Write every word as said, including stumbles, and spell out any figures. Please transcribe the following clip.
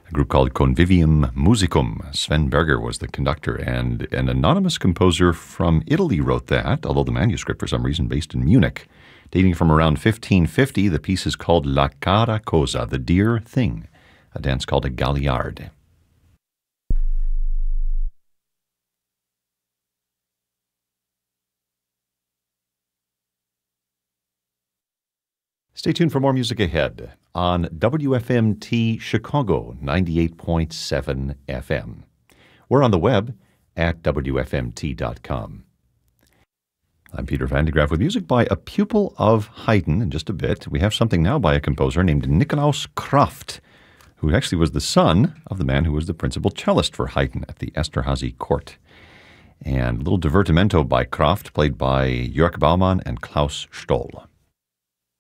a group called Convivium Musicum. Sven Berger was the conductor, and an anonymous composer from Italy wrote that, although the manuscript, for some reason, based in Munich. Dating from around fifteen fifty, the piece is called La Cara Cosa, the dear thing, a dance called a galliard. Stay tuned for more music ahead on W F M T Chicago ninety-eight point seven F M. We're on the web at W F M T dot com. I'm Peter Van de Graaff with music by a pupil of Haydn. In just a bit, we have something now by a composer named Nikolaus Kraft, who actually was the son of the man who was the principal cellist for Haydn at the Esterhazy court. And a little divertimento by Kraft, played by Jörg Baumann and Klaus Stoll.